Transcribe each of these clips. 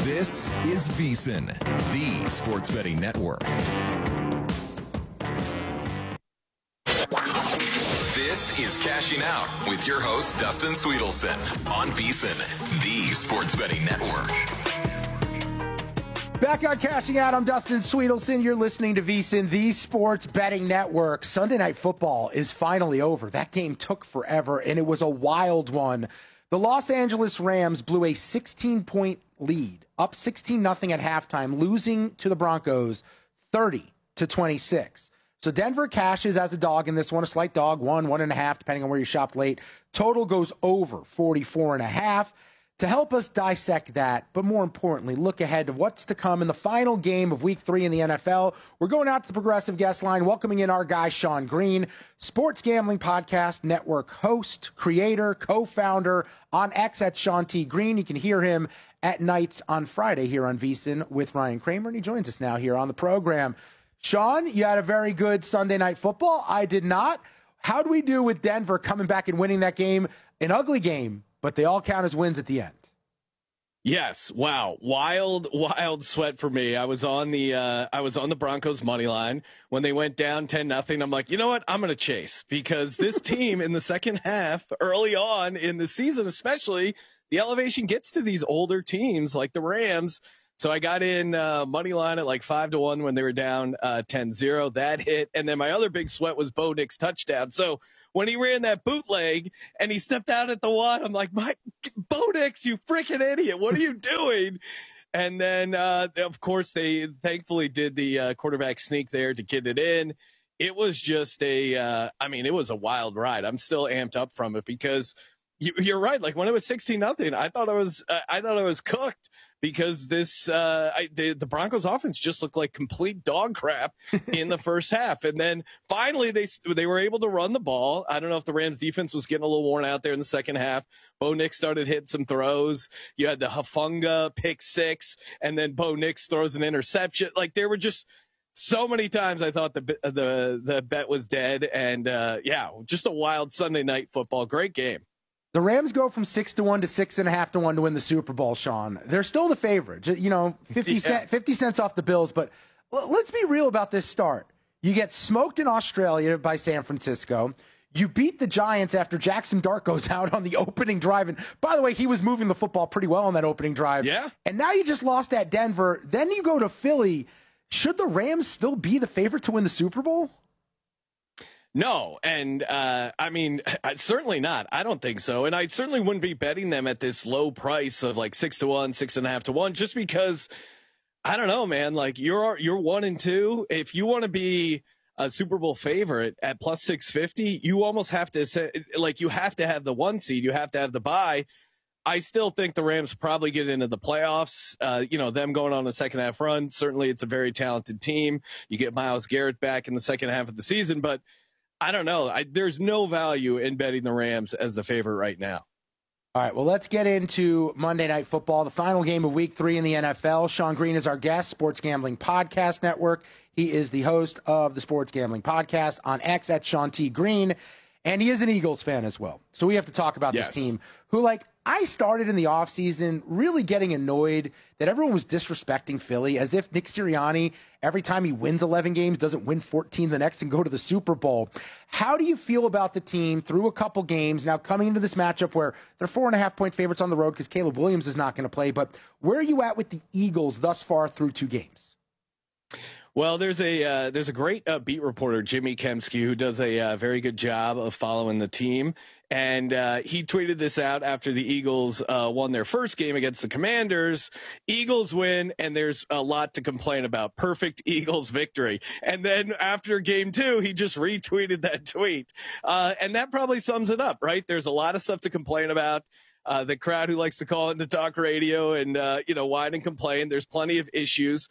This is VSiN, the sports betting network. This is Cashing Out with your host, Dustin Sweetelson, on VSiN, the sports betting network. Back on Cashing Out, I'm Dustin Sweetelson. You're listening to VSiN, the sports betting network. Sunday Night Football is finally over. That game took forever, and it was a wild one. The Los Angeles Rams blew a 16-point lead, up 16-0 at halftime, losing to the Broncos 30-26. So Denver cashes as a dog in this one, a slight dog, 1.5, depending on where you shopped late. Total goes over 44.5. To help us dissect that, but more importantly, look ahead to what's to come in the final game of Week 3 in the NFL, we're going out to the Progressive Guest Line, welcoming in our guy, Sean Green, Sports Gambling Podcast Network host, creator, co-founder on X at Sean T. Green. You can hear him at nights on Friday here on VSiN with Ryan Kramer, and he joins us now here on the program. Sean, you had a very good Sunday Night Football. I did not. How do we do with Denver coming back and winning that game? An ugly game, but they all count as wins at the end. Yes. Wow. Wild sweat for me. I was on the Broncos money line when they went down 10-0. I'm like, you know what? I'm going to chase, because this team in the second half, early on in the season, especially, the elevation gets to these older teams like the Rams. So I got in money line at like 5-1 when they were down 10-0. That hit. And then my other big sweat was Bo Nix touchdown. So when he ran that bootleg and he stepped out at the one, I'm like, Bo Nix, you freaking idiot. What are you doing? And then, of course, they thankfully did the quarterback sneak there to get it in. It was just it was a wild ride. I'm still amped up from it because you're right. Like when it was 16-0, I thought I was cooked, because the Broncos offense just looked like complete dog crap in the first half. And then finally they were able to run the ball. I don't know if the Rams defense was getting a little worn out there in the second half. Bo Nix started hitting some throws. You had the Hufanga pick six, and then Bo Nix throws an interception. Like there were just so many times I thought the bet was dead. And just a wild Sunday Night Football. Great game. The Rams go from 6-1 to 6.5-1 to win the Super Bowl, Sean. They're still the favorite. 50 cents off the Bills. But let's be real about this start. You get smoked in Australia by San Francisco. You beat the Giants after Jackson Dart goes out on the opening drive. And by the way, he was moving the football pretty well on that opening drive. Yeah. And now you just lost at Denver. Then you go to Philly. Should the Rams still be the favorite to win the Super Bowl? No, and certainly not. I don't think so, and I certainly wouldn't be betting them at this low price of like 6-1, 6.5-1, just because I don't know, man. Like you're 1-2. If you want to be a Super Bowl favorite at plus 650, you almost have to say, like, you have to have the 1 seed, you have to have the bye. I still think the Rams probably get into the playoffs. Them going on a second half run. Certainly, it's a very talented team. You get Myles Garrett back in the second half of the season, but I don't know. There's no value in betting the Rams as the favorite right now. All right, well, let's get into Monday Night Football, the final game of Week 3 in the NFL. Sean Green is our guest, Sports Gambling Podcast Network. He is the host of the Sports Gambling Podcast on X at Sean T. Green, and he is an Eagles fan as well. So we have to talk about this team who, I started in the offseason really getting annoyed that everyone was disrespecting Philly, as if Nick Sirianni, every time he wins 11 games, doesn't win 14 the next and go to the Super Bowl. How do you feel about the team through a couple games, now coming into this matchup where they're 4.5-point favorites on the road because Caleb Williams is not going to play, but where are you at with the Eagles thus far through 2 games? Well, there's a great beat reporter, Jimmy Kemsky, who does a very good job of following the team. And he tweeted this out after the Eagles won their first game against the Commanders. Eagles win, and there's a lot to complain about. Perfect Eagles victory. And then after game 2, he just retweeted that tweet. And that probably sums it up, right? There's a lot of stuff to complain about. The crowd who likes to call into talk radio and, whine and complain. There's plenty of issues.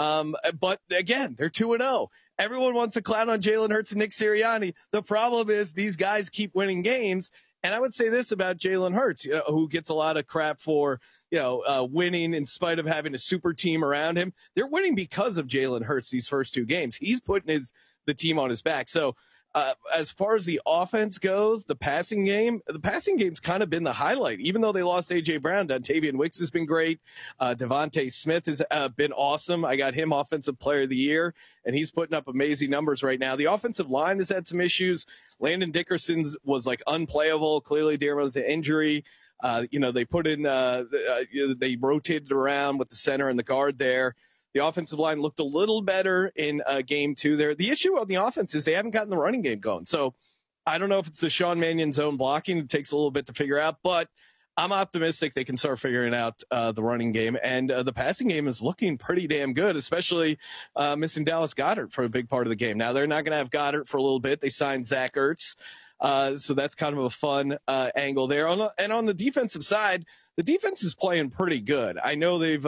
But again, they're 2-0. Everyone wants to clown on Jalen Hurts and Nick Sirianni. The problem is these guys keep winning games. And I would say this about Jalen Hurts, who gets a lot of crap for, winning in spite of having a super team around him. They're winning because of Jalen Hurts these first 2 games. He's putting the team on his back. So As far as the offense goes, the passing game's kind of been the highlight. Even though they lost A.J. Brown, Dontavian Wicks has been great. Devontae Smith has been awesome. I got him Offensive Player of the Year, and he's putting up amazing numbers right now. The offensive line has had some issues. Landon Dickerson's was like unplayable, clearly dealing with the injury. They put in, they rotated around with the center and the guard there. The offensive line looked a little better in game 2 there. The issue on the offense is they haven't gotten the running game going. So I don't know if it's the Sean Mannion zone blocking. It takes a little bit to figure out, but I'm optimistic they can start figuring out the running game. And the passing game is looking pretty damn good, especially missing Dallas Goedert for a big part of the game. Now, they're not going to have Goddard for a little bit. They signed Zach Ertz. So that's kind of a fun angle there. And on the defensive side, the defense is playing pretty good. I know they've,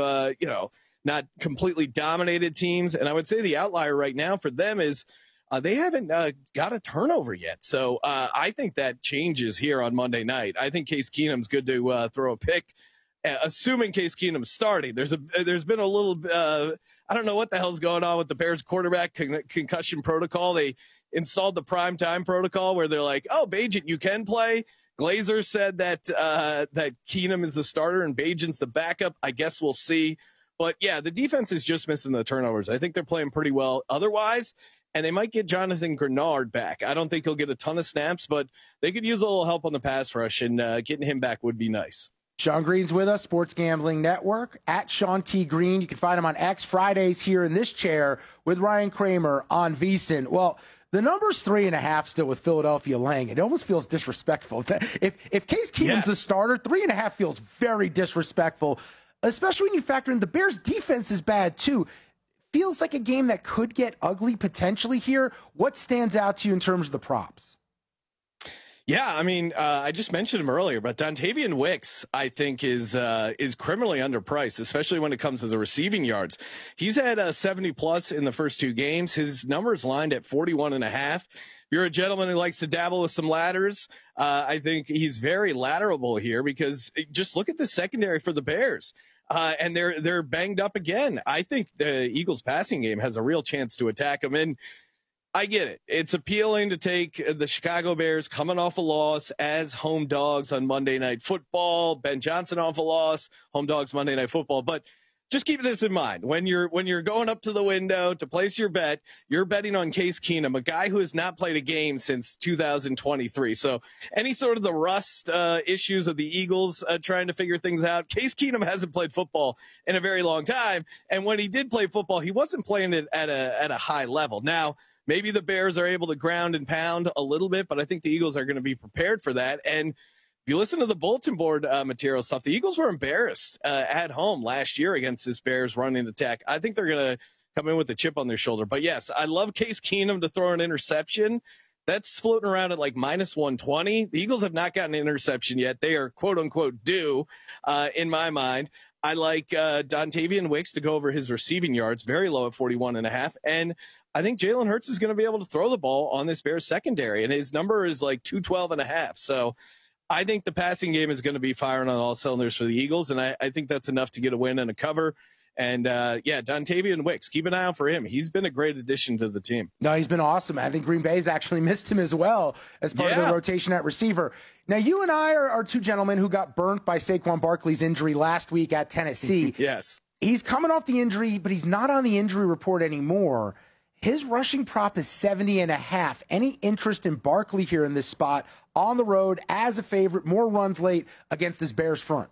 not completely dominated teams. And I would say the outlier right now for them is they haven't got a turnover yet. So I think that changes here on Monday night. I think Case Keenum's good to throw a pick, assuming Case Keenum's starting. There's been a little, I don't know what the hell's going on with the Bears quarterback concussion protocol. They installed the primetime protocol where they're like, oh, Bagent, you can play. Glazer said that Keenum is the starter and Bagent's the backup. I guess we'll see. But, yeah, the defense is just missing the turnovers. I think they're playing pretty well otherwise, and they might get Jonathan Grenard back. I don't think he'll get a ton of snaps, but they could use a little help on the pass rush, and getting him back would be nice. Sean Green's with us, Sports Gambling Network, at Sean T. Green. You can find him on X Fridays here in this chair with Ryan Kramer on VSiN. Well, the number's 3.5 still with Philadelphia laying. It almost feels disrespectful. If Case Keenum's the starter, 3.5 feels very disrespectful. Especially when you factor in the Bears' defense is bad, too. Feels like a game that could get ugly potentially here. What stands out to you in terms of the props? Yeah, I mean, I just mentioned him earlier, but Dontavian Wicks, I think, is criminally underpriced, especially when it comes to the receiving yards. He's had 70-plus in the first 2 games. His number's lined at 41.5. If you're a gentleman who likes to dabble with some ladders, I think he's very ladderable here because just look at the secondary for the Bears. And they're banged up again. I think the Eagles passing game has a real chance to attack them. And I get it. It's appealing to take the Chicago Bears coming off a loss as home dogs on Monday Night Football. Ben Johnson off a loss, home dogs Monday Night Football. But just keep this in mind. When you're going up to the window to place your bet, you're betting on Case Keenum, a guy who has not played a game since 2023. So any sort of the rust issues of the Eagles trying to figure things out, Case Keenum hasn't played football in a very long time. And when he did play football, he wasn't playing it at a high level. Now, maybe the Bears are able to ground and pound a little bit, but I think the Eagles are going to be prepared for that. And if you listen to the bulletin board material stuff, the Eagles were embarrassed at home last year against this Bears running attack. I think they're going to come in with a chip on their shoulder. But, yes, I love Case Keenum to throw an interception. That's floating around at like minus 120. The Eagles have not gotten an interception yet. They are, quote-unquote, due in my mind. I like Dontavian Wicks to go over his receiving yards, very low at 41.5. And I think Jalen Hurts is going to be able to throw the ball on this Bears secondary. And his number is like 212.5. So I think the passing game is going to be firing on all cylinders for the Eagles, and I think that's enough to get a win and a cover. And, Dontavian Wicks, keep an eye out for him. He's been a great addition to the team. No, he's been awesome. I think Green Bay's actually missed him as well as part of their rotation at receiver. Now, you and I are 2 gentlemen who got burnt by Saquon Barkley's injury last week at Tennessee. Yes. He's coming off the injury, but he's not on the injury report anymore. His rushing prop is 70.5. Any interest in Barkley here in this spot on the road as a favorite, more runs late against this Bears front?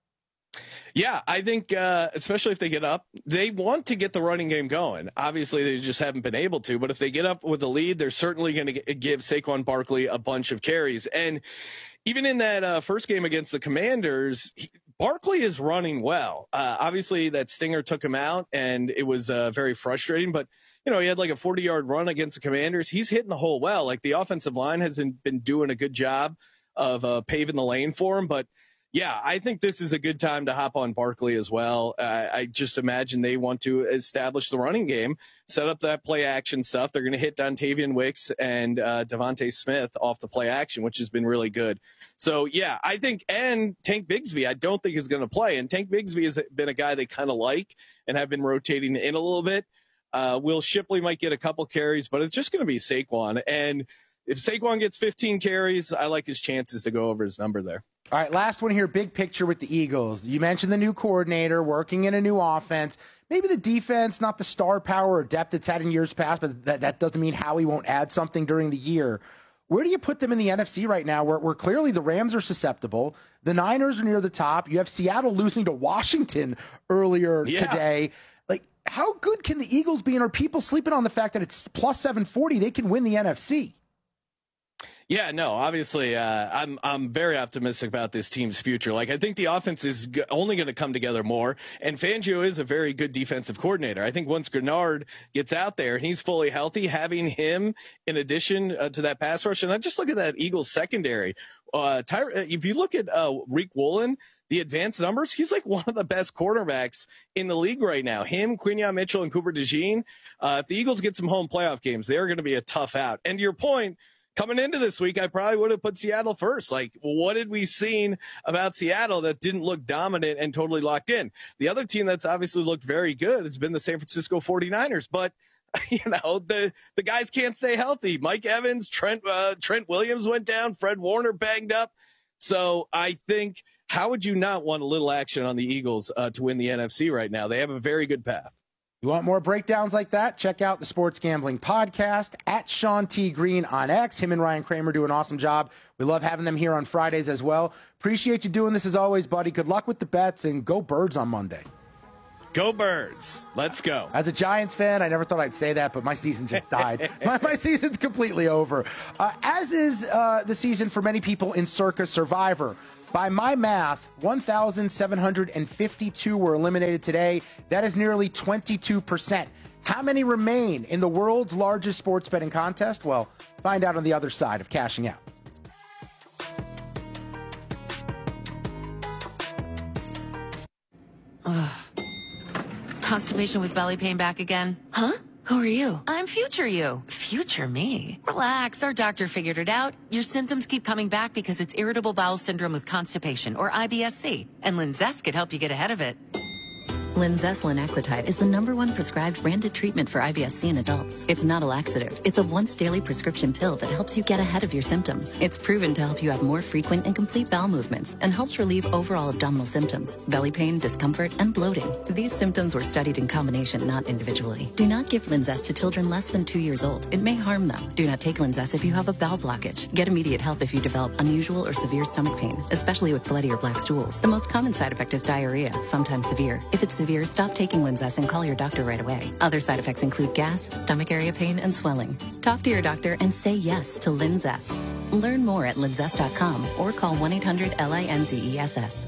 Yeah, I think especially if they get up, they want to get the running game going. Obviously, they just haven't been able to. But if they get up with a lead, they're certainly going to give Saquon Barkley a bunch of carries. And even in that first game against the Commanders, Barkley is running well. Obviously, that stinger took him out, and it was very frustrating. But he had like a 40-yard run against the Commanders. He's hitting the hole well. Like the offensive line hasn't been doing a good job of paving the lane for him. But yeah, I think this is a good time to hop on Barkley as well. I just imagine they want to establish the running game, set up that play action stuff. They're going to hit Dontavian Wicks and Devontae Smith off the play action, which has been really good. So, yeah, I think, and Tank Bigsby, I don't think is going to play. And Tank Bigsby has been a guy they kind of like and have been rotating in a little bit. Will Shipley might get a couple carries, but it's just going to be Saquon. And if Saquon gets 15 carries, I like his chances to go over his number there. All right, last one here, big picture with the Eagles. You mentioned the new coordinator working in a new offense. Maybe the defense, not the star power or depth it's had in years past, but that doesn't mean Howie won't add something during the year. Where do you put them in the NFC right now where clearly the Rams are susceptible? The Niners are near the top. You have Seattle losing to Washington earlier today. Like, how good can the Eagles be? And are people sleeping on the fact that it's plus 740? They can win the NFC. Yeah, no, obviously, I'm very optimistic about this team's future. Like, I think the offense is only going to come together more, and Fangio is a very good defensive coordinator. I think once Gennard gets out there and he's fully healthy, having him in addition to that pass rush, and I just look at that Eagles secondary. If you look at Rick Woolen, the advanced numbers, he's like one of the best quarterbacks in the league right now. Him, Quinion Mitchell, and Cooper DeJean. If the Eagles get some home playoff games, they're going to be a tough out. And to your point, coming into this week, I probably would have put Seattle first. Like, what had we seen about Seattle that didn't look dominant and totally locked in? The other team that's obviously looked very good has been the San Francisco 49ers. But, the guys can't stay healthy. Mike Evans, Trent Williams went down, Fred Warner banged up. So I think, how would you not want a little action on the Eagles to win the NFC right now? They have a very good path. You want more breakdowns like that? Check out the Sports Gambling Podcast at Sean T. Green on X. Him and Ryan Kramer do an awesome job. We love having them here on Fridays as well. Appreciate you doing this as always, buddy. Good luck with the bets, and go Birds on Monday. Go Birds. Let's go. As a Giants fan, I never thought I'd say that, but my season just died. my season's completely over. As is the season for many people in Circa Survivor. By my math, 1,752 were eliminated today. That is nearly 22%. How many remain in the world's largest sports betting contest? Well, find out on the other side of Cashing Out. Constipation with belly pain back again? Huh? Who are you? I'm future you. Future me? Relax, our doctor figured it out. Your symptoms keep coming back because it's irritable bowel syndrome with constipation, or IBS-C, and Linzess could help you get ahead of it. Linzess linaclotide is the #1 prescribed branded treatment for IBS-C in adults. It's not a laxative. It's a once-daily prescription pill that helps you get ahead of your symptoms. It's proven to help you have more frequent and complete bowel movements and helps relieve overall abdominal symptoms, belly pain, discomfort, and bloating. These symptoms were studied in combination, not individually. Do not give Linzess to children less than 2 years old. It may harm them. Do not take Linzess if you have a bowel blockage. Get immediate help if you develop unusual or severe stomach pain, especially with bloody or black stools. The most common side effect is diarrhea, sometimes severe. If it's severe, stop taking Linzess and call your doctor right away. Other side effects include gas, stomach area pain, and swelling. Talk to your doctor and say yes to Linzess. Learn more at linzess.com or call 1-800-LINZESS.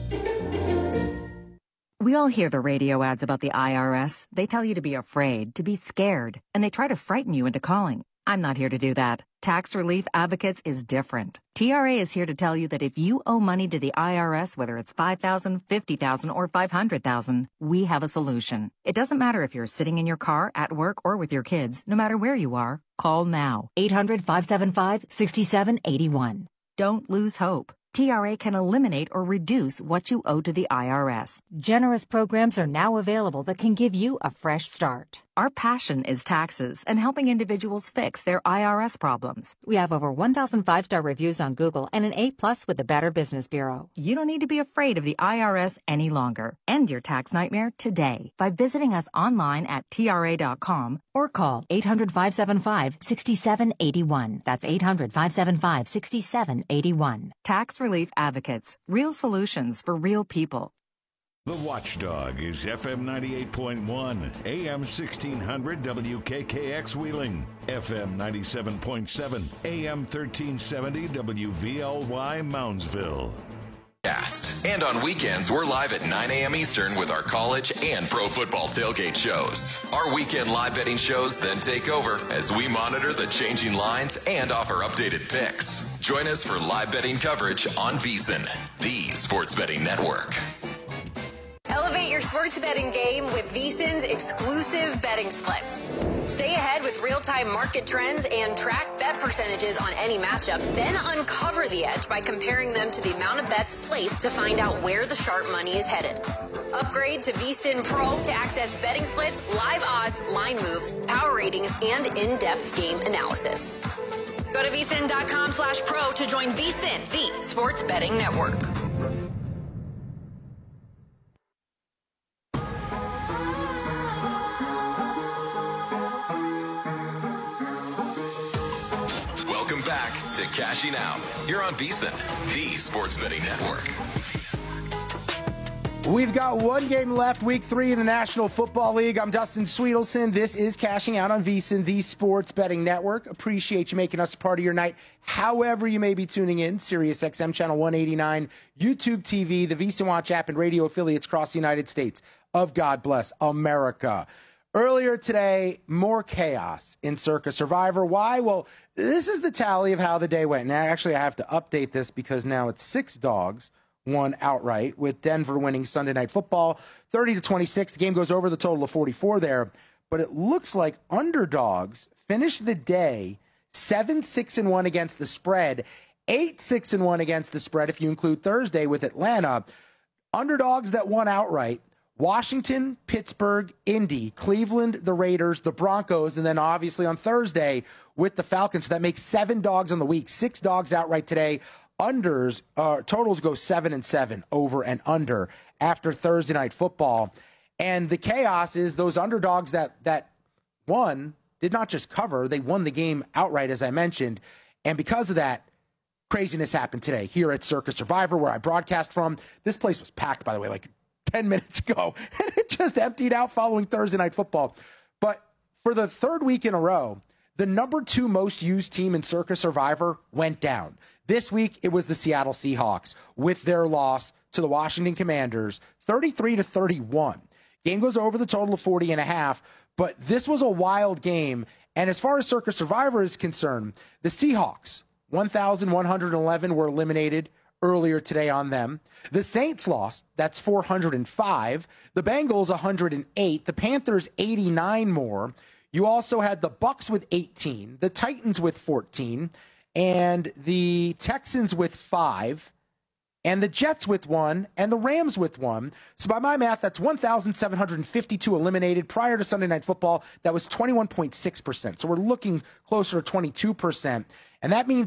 We all hear the radio ads about the IRS. They tell you to be afraid, to be scared, and they try to frighten you into calling. I'm not here to do that. Tax Relief Advocates is different. TRA is here to tell you that if you owe money to the IRS, whether it's $5,000, $50,000, or $500,000, we have a solution. It doesn't matter if you're sitting in your car, at work, or with your kids. No matter where you are, call now. 800-575-6781. Don't lose hope. TRA can eliminate or reduce what you owe to the IRS. Generous programs are now available that can give you a fresh start. Our passion is taxes and helping individuals fix their IRS problems. We have over 1,000 5-star reviews on Google and an A+ with the Better Business Bureau. You don't need to be afraid of the IRS any longer. End your tax nightmare today by visiting us online at TRA.com or call 800-575-6781. That's 800-575-6781. Tax Relief Advocates. Real solutions for real people. The Watchdog is FM 98.1, AM 1600 WKKX Wheeling, FM 97.7, AM 1370 WVLY Moundsville. And on weekends, we're live at 9 a.m. Eastern with our college and pro football tailgate shows. Our weekend live betting shows then take over as we monitor the changing lines and offer updated picks. Join us for live betting coverage on VSiN, the sports betting network. Elevate your sports betting game with VSiN's exclusive betting splits. Stay ahead with real-time market trends and track bet percentages on any matchup. Then uncover the edge by comparing them to the amount of bets placed to find out where the sharp money is headed. Upgrade to VSiN Pro to access betting splits, live odds, line moves, power ratings, and in-depth game analysis. Go to vsin.com/pro to join VSiN, the sports betting network. Welcome back to Cashing Out. You're on VSiN, the sports betting network. We've got one game left, week 3 in the National Football League. I'm Dustin Sweetelson. This is Cashing Out on VSiN, the sports betting network. Appreciate you making us a part of your night. However you may be tuning in, Sirius XM Channel 189, YouTube TV, the VSiN Watch app, and radio affiliates across the United States of God Bless America. Earlier today, more chaos in Circa Survivor. Why? Well, this is the tally of how the day went. Now, actually, I have to update this because now it's 6 dogs won outright, with Denver winning Sunday Night Football 30-26. The game goes over the total of 44 there, but it looks like underdogs finished the day 7-6-1 against the spread, 8-6-1 against the spread if you include Thursday with Atlanta. Underdogs that won outright: Washington, Pittsburgh, Indy, Cleveland, the Raiders, the Broncos, and then obviously on Thursday with the Falcons. So that makes 7 dogs on the week, 6 dogs outright today. Unders, totals go 7-7 over and under after Thursday Night Football. And the chaos is those underdogs that won did not just cover, they won the game outright, as I mentioned. And because of that, craziness happened today here at Circa Survivor, where I broadcast from. This place was packed, by the way, like 10 minutes ago, and it just emptied out following Thursday Night Football. But for the 3rd week in a row, the number 2 most used team in Circa Survivor went down. This week, it was the Seattle Seahawks with their loss to the Washington Commanders, 33-31. Game goes over the total of 40.5, but this was a wild game. And as far as Circa Survivor is concerned, the Seahawks, 1,111 were eliminated earlier today on them. The Saints lost, that's 405. The Bengals, 108. The Panthers, 89 more. You also had the Bucks with 18, the Titans with 14, and the Texans with 5, and the Jets with 1, and the Rams with 1. So by my math, that's 1,752 eliminated. Prior to Sunday Night Football, that was 21.6%. So we're looking closer to 22%. And that means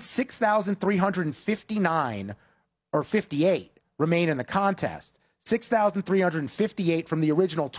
6,359 or 58 remain in the contest. 6,358 from the original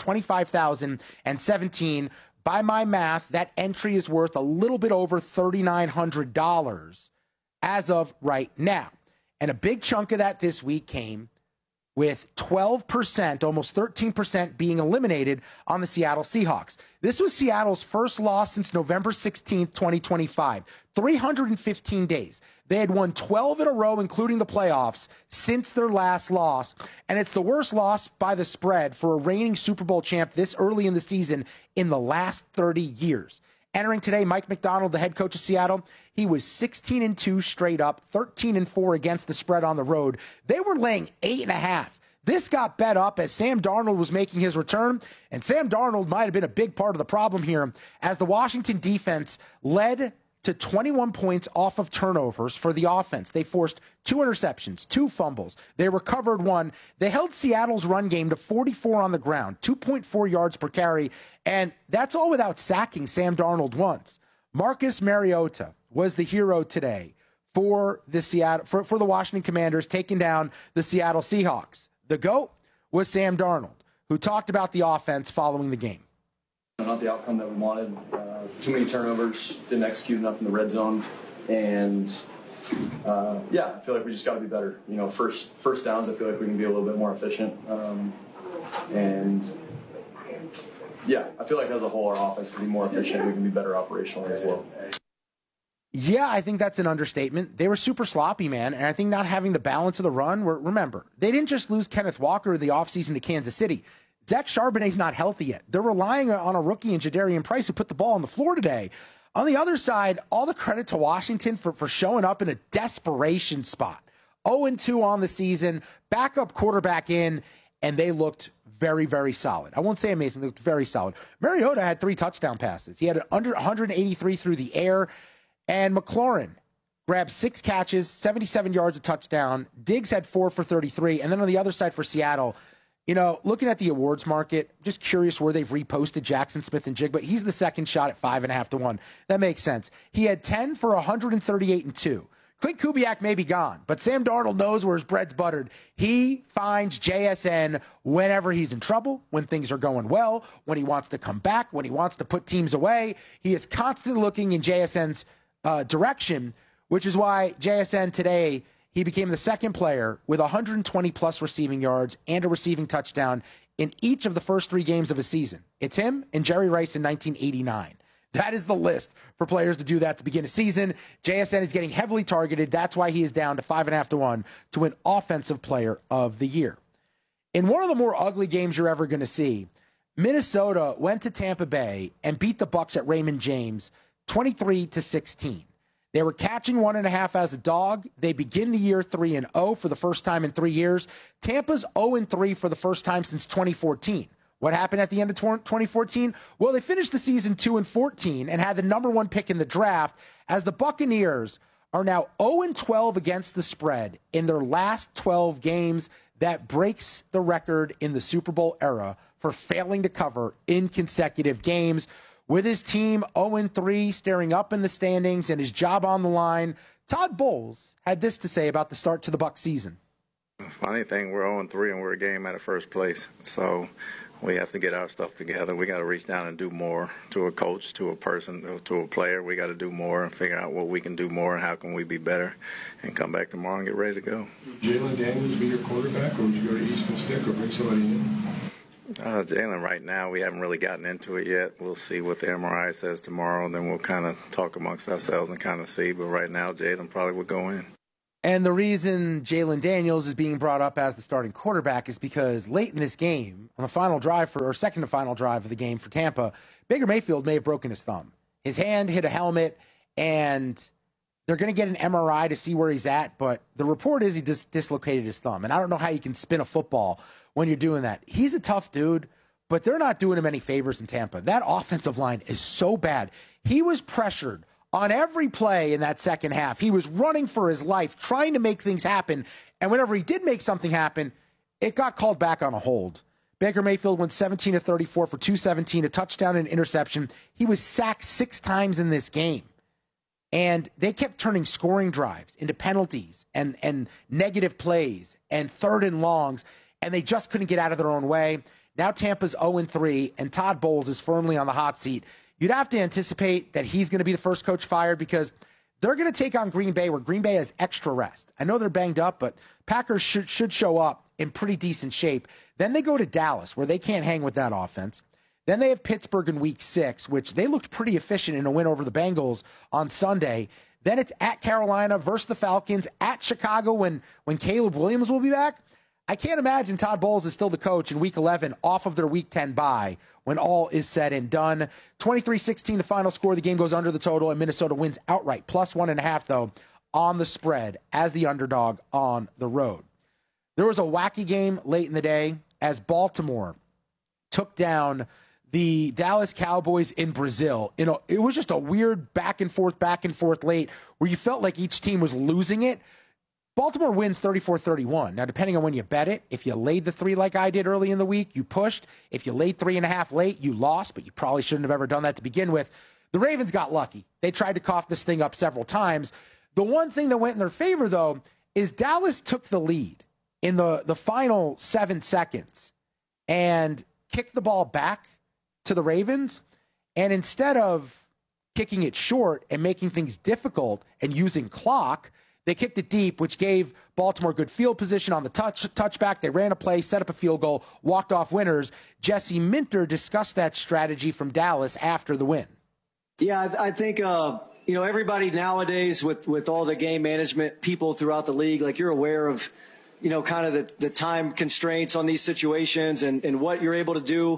25,017. By my math, that entry is worth a little bit over $3,900 as of right now. And a big chunk of that this week came with 12%, almost 13% being eliminated on the Seattle Seahawks. This was Seattle's first loss since November 16th, 2025. 315 days. They had won 12 in a row, including the playoffs, since their last loss. And it's the worst loss by the spread for a reigning Super Bowl champ this early in the season in the last 30 years. Entering today, Mike Macdonald, the head coach of Seattle, he was 16-2 straight up, 13-4 against the spread on the road. They were laying 8.5. This got bet up as Sam Darnold was making his return, and Sam Darnold might have been a big part of the problem here as the Washington defense led to 21 points off of turnovers for the offense. They forced 2 interceptions, 2 fumbles. They recovered 1. They held Seattle's run game to 44 on the ground, 2.4 yards per carry, and that's all without sacking Sam Darnold once. Marcus Mariota was the hero today for the Washington Commanders, taking down the Seattle Seahawks. The GOAT was Sam Darnold, who talked about the offense following the game. Not the outcome that we wanted. Too many turnovers, didn't execute enough in the red zone, and I feel like we just got to be better. You know, first downs, I feel like we can be a little bit more efficient, I feel like as a whole our offense can be more efficient. We can be better operationally as well. Yeah, I think that's an understatement. They were super sloppy, man, and I think not having the balance of the run. Remember, they didn't just lose Kenneth Walker in the offseason to Kansas City. Zach Charbonnet's not healthy yet. They're relying on a rookie in Jadarian Price who put the ball on the floor today. On the other side, all the credit to Washington for showing up in a desperation spot. 0-2 on the season, backup quarterback in, and they looked very, very solid. I won't say amazing. They looked very solid. Mariota had 3 touchdown passes. He had under 183 through the air, and McLaurin grabbed 6 catches, 77 yards, a touchdown. Diggs had 4 for 33. And then on the other side for Seattle, looking at the awards market, just curious where they've reposted Jackson Smith-Njigba. He's the second shot at 5.5 to 1. That makes sense. He had 10 for 138 and 2. Clint Kubiak may be gone, but Sam Darnold knows where his bread's buttered. He finds JSN whenever he's in trouble, when things are going well, when he wants to come back, when he wants to put teams away. He is constantly looking in JSN's direction, which is why JSN today, he became the second player with 120-plus receiving yards and a receiving touchdown in each of the first 3 games of a season. It's him and Jerry Rice in 1989. That is the list for players to do that to begin a season. JSN is getting heavily targeted. That's why he is down to 5.5 to 1 to win Offensive Player of the Year. In one of the more ugly games you're ever going to see, Minnesota went to Tampa Bay and beat the Bucs at Raymond James 23-16. They were catching 1.5 as a dog. They begin the year 3-0 for the first time in 3 years. Tampa's 0-3 for the first time since 2014. What happened at the end of 2014? Well, they finished the season 2-14 and had the number 1 pick in the draft, as the Buccaneers are now 0-12 against the spread in their last 12 games. That breaks the record in the Super Bowl era for failing to cover in consecutive games. With his team 0-3 staring up in the standings and his job on the line, Todd Bowles had this to say about the start to the Bucs season. Funny thing, we're 0-3 and we're a game out of first place. So we have to get our stuff together. We got to reach down and do more to a coach, to a person, to a player. We got to do more and figure out what we can do more and how can we be better and come back tomorrow and get ready to go. Would Jalon Daniels be your quarterback, or would you go to Easton Stick or bring somebody in? Jalon, right now, we haven't really gotten into it yet. We'll see what the MRI says tomorrow, and then we'll kind of talk amongst ourselves and kind of see. But right now, Jalon probably would go in. And the reason Jalon Daniels is being brought up as the starting quarterback is because late in this game, on the final drive second to final drive of the game for Tampa, Baker Mayfield may have broken his thumb. His hand hit a helmet, and they're going to get an MRI to see where he's at, but the report is he dislocated his thumb. And I don't know how you can spin a football when you're doing that. He's a tough dude, but they're not doing him any favors in Tampa. That offensive line is so bad. He was pressured on every play in that second half. He was running for his life, trying to make things happen. And whenever he did make something happen, it got called back on a hold. Baker Mayfield went 17 of 34 for 217, a touchdown and an interception. He was sacked 6 times in this game. And they kept turning scoring drives into penalties and negative plays and 3rd and longs, and they just couldn't get out of their own way. Now Tampa's 0-3, and Todd Bowles is firmly on the hot seat. You'd have to anticipate that he's going to be the first coach fired because they're going to take on Green Bay, where Green Bay has extra rest. I know they're banged up, but Packers should show up in pretty decent shape. Then they go to Dallas, where they can't hang with that offense. Then they have Pittsburgh in Week 6, which they looked pretty efficient in a win over the Bengals on Sunday. Then it's at Carolina versus the Falcons, at Chicago when Caleb Williams will be back. I can't imagine Todd Bowles is still the coach in Week 11 off of their Week 10 bye when all is said and done. 23-16, the final score. The game goes under the total, and Minnesota wins outright. Plus 1.5, though, on the spread as the underdog on the road. There was a wacky game late in the day as Baltimore took down the Dallas Cowboys in Brazil. It was just a weird back and forth late where you felt like each team was losing it. Baltimore wins 34-31. Now, depending on when you bet it, if you laid the 3 like I did early in the week, you pushed. If you laid 3.5 late, you lost, but you probably shouldn't have ever done that to begin with. The Ravens got lucky. They tried to cough this thing up several times. The one thing that went in their favor, though, is Dallas took the lead in the final 7 seconds and kicked the ball back to the Ravens. And instead of kicking it short and making things difficult and using clock, they kicked it deep, which gave Baltimore good field position on the touchback. They ran a play, set up a field goal, walked off winners. Jesse Minter discussed that strategy from Dallas after the win. Yeah, I think, everybody nowadays with all the game management people throughout the league, like you're aware of, kind of the time constraints on these situations and what you're able to do.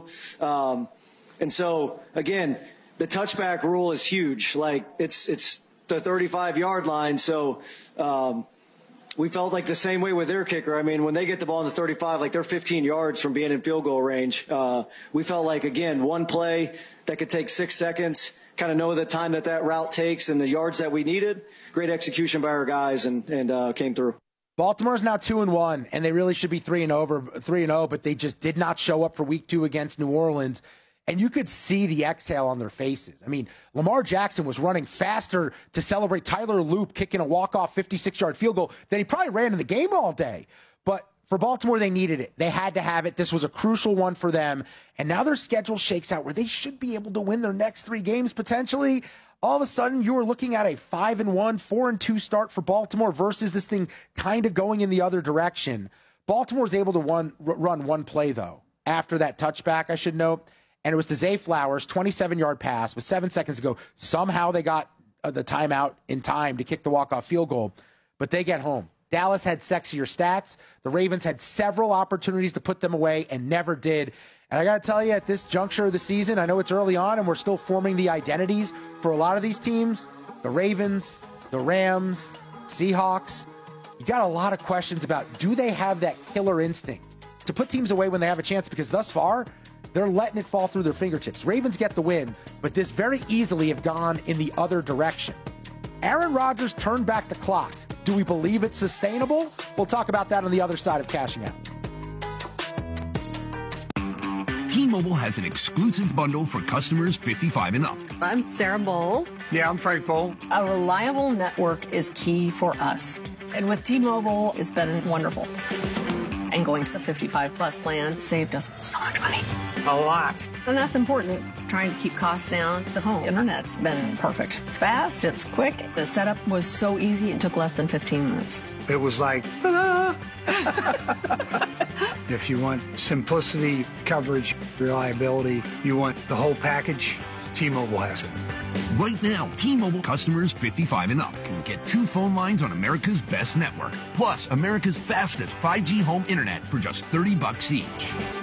And so, again, the touchback rule is huge. Like it's the 35-yard line. So we felt like the same way with their kicker. I mean, when they get the ball in the 35, like they're 15 yards from being in field goal range. We felt like, again, one play that could take 6 seconds, kind of know the time that route takes and the yards that we needed. Great execution by our guys and came through. Baltimore's now 2-1, and they really should be 3-0, but they just did not show up for week 2 against New Orleans. And you could see the exhale on their faces. I mean, Lamar Jackson was running faster to celebrate Tyler Loop kicking a walk-off 56-yard field goal than he probably ran in the game all day. But for Baltimore, they needed it. They had to have it. This was a crucial one for them. And now their schedule shakes out where they should be able to win their next 3 games potentially. All of a sudden, you are looking at a 5-1, 4-2 start for Baltimore versus this thing kind of going in the other direction. Baltimore's able to run one play, though, after that touchback, I should note. And it was to Zay Flowers, 27-yard pass with 7 seconds to go. Somehow they got the timeout in time to kick the walk-off field goal, but they get home. Dallas had sexier stats. The Ravens had several opportunities to put them away and never did. And I got to tell you, at this juncture of the season, I know it's early on and we're still forming the identities for a lot of these teams. The Ravens, the Rams, Seahawks. You got a lot of questions about, do they have that killer instinct to put teams away when they have a chance? Because thus far, they're letting it fall through their fingertips. Ravens get the win, but this very easily have gone in the other direction. Aaron Rodgers turned back the clock. Do we believe it's sustainable? We'll talk about that on the other side of Cashing Out. T-Mobile has an exclusive bundle for customers 55 and up. I'm Sarah Bowl. Yeah, I'm Frank Bowl. A reliable network is key for us. And with T-Mobile, it's been wonderful. And going to the 55-plus plan saved us so much money. A lot. And that's important. Trying to keep costs down. The home internet's been perfect. It's fast, it's quick. The setup was so easy, it took less than 15 minutes. It was like, ta-da! If you want simplicity, coverage, reliability, you want the whole package, T-Mobile has it. Right now, T-Mobile customers 55 and up can get 2 phone lines on America's best network, plus America's fastest 5G home internet for just $30 each.